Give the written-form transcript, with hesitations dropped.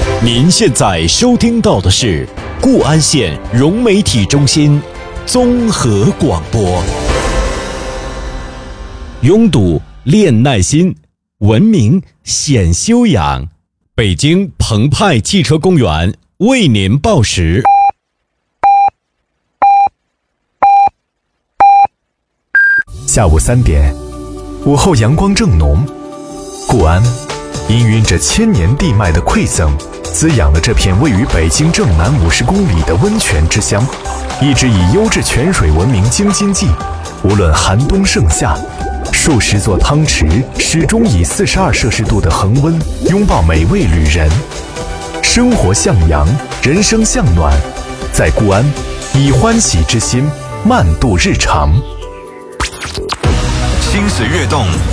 您现在收听到的是固安县融媒体中心综合广播。拥堵练耐心，文明显修养。北京澎湃汽车公园为您报时。 下午3点，午后阳光正浓，固安氤氲着千年地脉的馈赠，滋养了这片位于北京正南50公里的温泉之乡，一直以优质泉水闻名京津冀。无论寒冬盛夏，数十座汤池始终以42摄氏度的恒温拥抱每位旅人。生活向阳，人生向暖，在固安以欢喜之心慢度日常。 心随跃动，